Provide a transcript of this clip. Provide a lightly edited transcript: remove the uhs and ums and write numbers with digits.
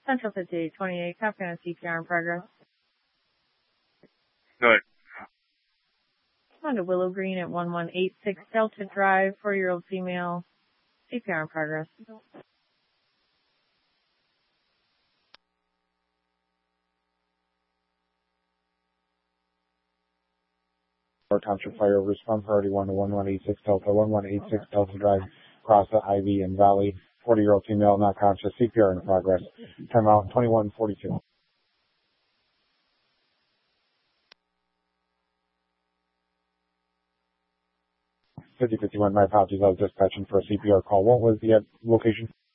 Central 5828, copy on CPR in progress. Good. On to Willow Green at 1186 Delta Drive, 4-year-old female, CPR in progress. Township Fire Response Priority 1 to 1186 Delta, 1186 Delta Drive, across the Ivy and Valley, 40-year-old female, not conscious, CPR in progress. Time out 2142. 5051, my apologies, I was dispatching for a CPR call. What was the location?